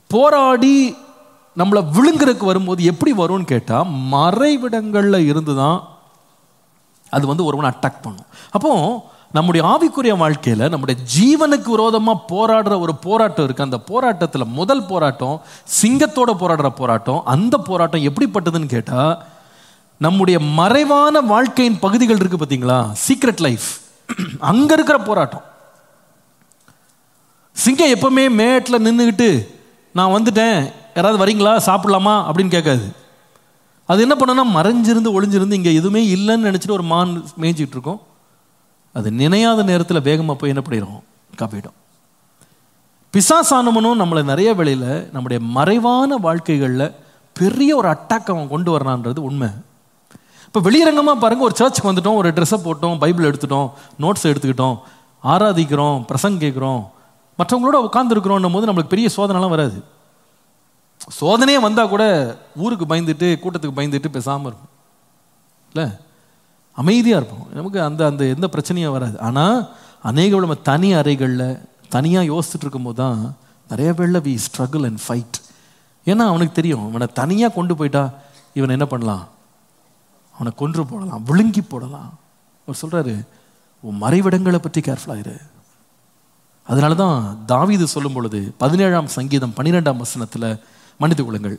போராடி நம்மளை விழுங்குறதுக்கு வரும்போது எப்படி வரும்னு கேட்டால், மறைவிடங்களில் இருந்து தான் அது வந்து ஒருவனை அட்டாக் பண்ணும். அப்போ நம்முடைய ஆவிக்குரிய வாழ்க்கையில் நம்முடைய ஜீவனுக்கு விரோதமாக போராடுற ஒரு போராட்டம் இருக்குது. அந்த போராட்டத்தில் முதல் போராட்டம் சிங்கத்தோட போராடுற போராட்டம். அந்த போராட்டம் எப்படிப்பட்டதுன்னு கேட்டால், நம்முடைய மறைவான வாழ்க்கையின் பகுதிகள் இருக்குது பார்த்தீங்களா, சீக்ரெட் லைஃப், அங்கே இருக்கிற போராட்டம். சிங்கம் எப்பவுமே மேட்டில் நின்றுக்கிட்டு நான் வந்துட்டேன், யாராவது வரீங்களா சாப்பிடலாமா அப்படின்னு கேட்காது. அது என்ன பண்ணனா, மறைஞ்சிருந்து ஒளிஞ்சிருந்து இங்கே எதுவுமே இல்லைன்னு நினச்சிட்டு ஒரு மான் மேய்ஞ்சிட்டு இருக்கோம். அது நினையாத நேரத்தில் வேகமாக போய் என்ன பண்ணிடும், காப்பிடும். பிசாசானவனும் நம்மளை நிறைய வேளையில் நம்முடைய மறைவான வாழ்க்கைகளில் பெரிய ஒரு அட்டாக் அவன் கொண்டு வரான்றது உண்மை. இப்போ வெளியரங்கமாக பாருங்கள், ஒரு சர்ச்சுக்கு வந்துட்டோம், ஒரு ட்ரெஸ்ஸை போட்டோம், பைபிள் எடுத்துட்டோம், நோட்ஸ் எடுத்துக்கிட்டோம், ஆராதிக்கிறோம், பிரசங்க கேட்குறோம், மற்றவங்களோட உட்காந்துருக்குறோன்னும் போது நம்மளுக்கு பெரிய சோதனைலாம் வராது. சோதனையே வந்தால் கூட ஊருக்கு பயந்துட்டு, கூட்டத்துக்கு பயந்துட்டு பேசாமல் இருக்கும், இல்லை, அமைதியாக இருப்போம். நமக்கு அந்த அந்த எந்த பிரச்சனையும் வராது. ஆனால் அநேக நம்ம தனி அறைகளில் தனியாக யோசிச்சுட்டு இருக்கும்போது தான் நிறைய பேரில் வி ஸ்ட்ரகிள் அண்ட் ஃபைட். ஏன்னா அவனுக்கு தெரியும், இவனை தனியாக கொண்டு போயிட்டா இவனை என்ன பண்ணலாம், அவனை கொன்று போடலாம், விழுங்கி போடலாம். அவர் சொல்கிறாரு, உன் மறைவிடங்களை பற்றி கேர்ஃபுல்லாயிரு. அதனால தான் தாவீது சொல்லும் பொழுது 17ஆம் சங்கீதம் 12ஆம் வசனத்தில், மன்னித்துக் கொள்ளுங்கள்,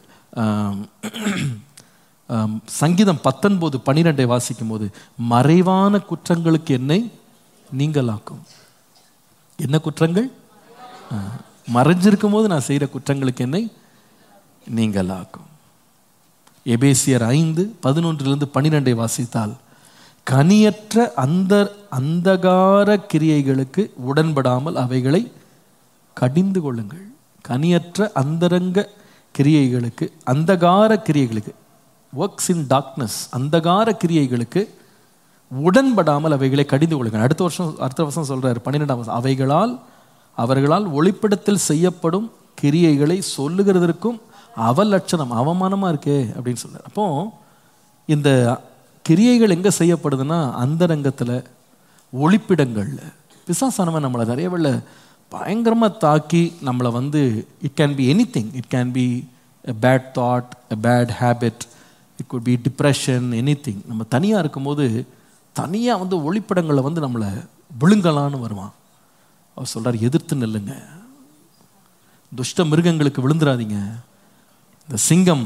சங்கீதம் 19:12 வாசிக்கும் போது, மறைவான குற்றங்களுக்கு என்னை நீங்களாக்கும். என்ன குற்றங்கள்? மறைஞ்சிருக்கும் போது நான் செய்கிற குற்றங்களுக்கு என்னை நீங்களாக்கும். எபேசியர் 5:11-12 வாசித்தால், கனியற்ற அந்தகார கிரியைகளுக்கு உடன்படாமல் அவைகளை கடிந்து கொள்ளுங்கள். கனியற்ற அந்தரங்க கிரியைகளுக்கு, அந்தகார கிரியைகளுக்கு, ஒர்க்ஸ் இன் டார்க்னஸ், அந்தகார கிரியைகளுக்கு உடன்படாமல் அவைகளை கடிந்து கொள்ளுங்கள். அடுத்த வருஷம் சொல்றாரு 12ஆம் வசனம், அவர்களால் ஒளிப்படத்தில் செய்யப்படும் கிரியைகளை சொல்லுகிறதற்கும் அவலட்சணம், அவமானமாக இருக்கே அப்படின்னு சொல்றாரு. அப்போ இந்த கிரியைகள் எங்கே செய்யப்படுதுன்னா, அந்தரங்கத்தில், ஒளிப்பிடங்களில். பிசாசானவன் நம்மளை நிறைய வேளை பயங்கரமாக தாக்கி நம்மளை வந்து, it can be any thing, it can be a bad thought, a bad habit, it could be depression, any thing. நம்ம தனியாக இருக்கும்போது தனியாக வந்து ஒளிப்படங்களை வந்து நம்மளை விழுங்கலான்னு வருவான். அவர் சொல்கிறார், எதிர்த்து நில்லுங்க, துஷ்ட மிருகங்களுக்கு விழுந்துடாதீங்க. இந்த சிங்கம்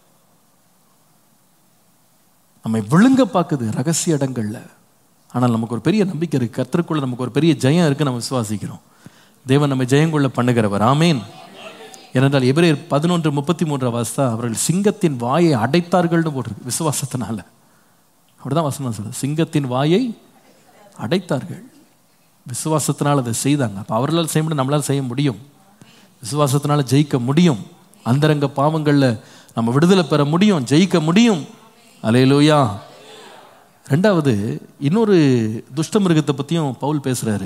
நம்மை விழுங்க பார்க்குது ரகசிய இடங்களில். ஆனால் நமக்கு ஒரு பெரிய நம்பிக்கை இருக்குது, கர்த்தருக்குள்ள நமக்கு ஒரு பெரிய ஜெயம் இருக்குது, நம்ம விசுவாசிக்கிறோம். தேவன் நம்ம ஜெயங்கொள்ள பண்ணுகிறவர். ஆமேன். ஏனென்றால் எபிரேயர் 11:33 வாசித்தா, அவர்கள் சிங்கத்தின் வாயை அடைத்தார்கள்னு போட்டிருக்கு, விசுவாசத்தினால. அப்படிதான் வசனம் சொல்லுது, சிங்கத்தின் வாயை அடைத்தார்கள், விசுவாசத்தினால் அதை செய்தாங்க. அப்போ அவர்களால் செய்ய முடியும், நம்மளால் செய்ய முடியும். விசுவாசத்தினால ஜெயிக்க முடியும். அந்தரங்க பாவங்களில் நம்ம விடுதலை பெற முடியும், ஜெயிக்க முடியும். அல்லேலூயா. ரெண்டாவது, இன்னொரு துஷ்ட மிருகத்தை பற்றியும் பவுல் பேசுகிறாரு.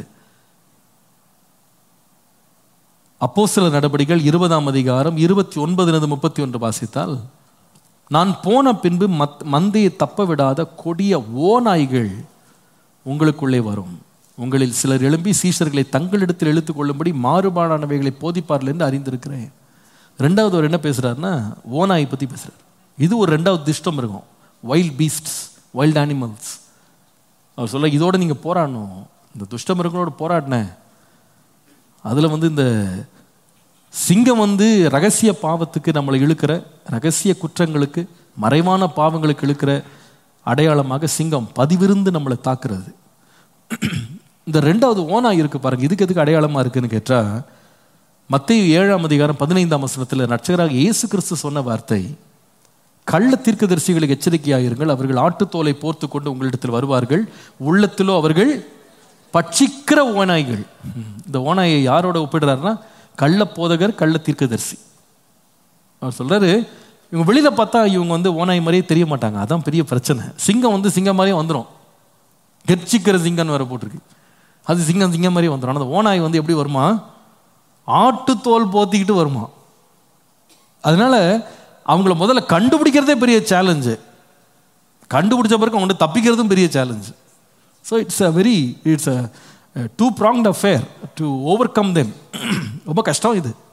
அப்போஸ்தலர் நடபடிகள் 20ஆம் அதிகாரம் 29-31 வாசித்தால், நான் போன பின்பு மந்தையை தப்ப விடாத கொடிய ஓநாய்கள் உங்களுக்குள்ளே வரும், உங்களில் சிலர் எழும்பி சீஷர்களை தங்களிடத்தில் இழுத்துக் கொள்ளும்படி மாறுபாடானவைகளை போதிப்பார்கள் என்று அறிந்திருக்கிறேன். ரெண்டாவது அவர் என்ன பேசுகிறாருன்னா, ஓநாயை பற்றி பேசுகிறார். இது ஒரு ரெண்டாவது துஷ்டம் மிருகம், வைல்ட் பீஸ்ட்ஸ், வைல்ட் அனிமல்ஸ். அவர் சொல்ல, இதோட நீங்கள் போராடணும், இந்த துஷ்ட மிருகங்களோட போராடினேன். அதில் வந்து இந்த சிங்கம் வந்து ரகசிய பாவத்துக்கு நம்மளை இழுக்கிற, ரகசிய குற்றங்களுக்கு, மறைவான பாவங்களுக்கு இழுக்கிற அடையாளமாக சிங்கம் பதிவிருந்து நம்மளை தாக்குறது. இந்த ரெண்டாவது ஓனாய் இருக்கு பாருங்க, இதுக்கு எதுக்கு அடையாளமாக இருக்குன்னு கேட்டால், மத்தேயு 7ஆம் அதிகாரம் 15ஆம் வசனத்தில் ரட்சகராக இயேசு கிறிஸ்து சொன்ன வார்த்தை, கள்ள தீர்க்கதரிசிகளுக்கு எச்சரிக்கையாயிருங்கள், அவர்கள் ஆட்டுத்தோலை போர்த்து கொண்டு உங்களிடத்தில் வருவார்கள், உள்ளத்திலோ அவர்கள் பட்சிக்கிற ஓநாய்கள். இந்த ஓநாயை யாரோட ஒப்பிடுறாருன்னா, கள்ள போதகர், கள்ள தீர்க்கதரிசி. அவர் சொல்றாரு, இவங்க வெளியில பார்த்தா இவங்க வந்து ஓநாய் மாதிரியே தெரிய மாட்டாங்க, அதான் பெரிய பிரச்சனை. சிங்கம் வந்து சிங்கம் மாதிரியே வந்துடும், கெர்ச்சிக்கிற சிங்கம்னு வேற போட்டிருக்கு, அது சிங்கம் சிங்கம் மாதிரியே வந்துடும். அந்த ஓநாய் வந்து எப்படி வருமா, ஆட்டுத்தோல் போத்திக்கிட்டு வருமா. அதனால அவங்கள முதல்ல கண்டுபிடிக்கிறதே பெரிய சேலஞ்சு, கண்டுபிடிச்ச பிறகு அவங்க தப்பிக்கிறதும் பெரிய challenge. So it's a two-pronged affair to overcome them. ரொம்ப கஷ்டம் இது.